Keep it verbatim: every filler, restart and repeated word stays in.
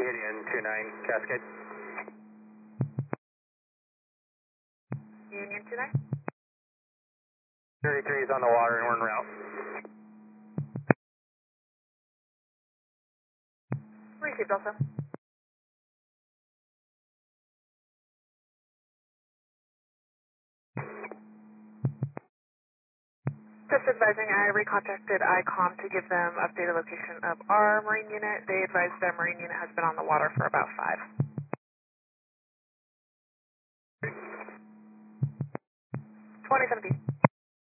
Union two nine, Cascade. Union two nine. thirty-three is on the water and we're en route. Received also. Just advising, I recontacted I COM to give them updated location of our Marine unit. They advised their Marine unit has been on the water for about five. twenty seventeen.